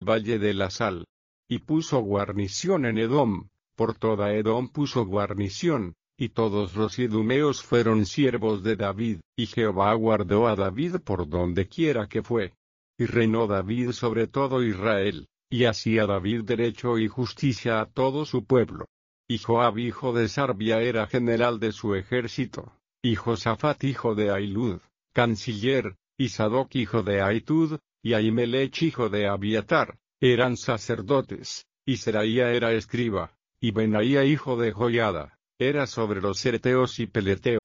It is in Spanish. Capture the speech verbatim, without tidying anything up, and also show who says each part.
Speaker 1: valle de la sal. Y puso guarnición en Edom, por toda Edom puso guarnición, y todos los idumeos fueron siervos de David, y Jehová guardó a David por donde quiera que fue. Y reinó David sobre todo Israel, y hacía David derecho y justicia a todo su pueblo. Y Joab hijo de Sarvia era general de su ejército, y Josafat hijo de Ahilud, canciller, y Sadoc hijo de Ahitud, y Ahimelech hijo de Abiatar, eran sacerdotes, y Seraía era escriba, y Benaía hijo de Joiada, era sobre los cereteos y peleteos.